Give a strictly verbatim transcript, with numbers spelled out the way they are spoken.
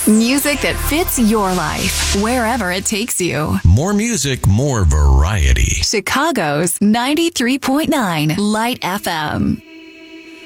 Music that fits your life, wherever it takes you. More music, more variety. Chicago's ninety-three point nine Light F M.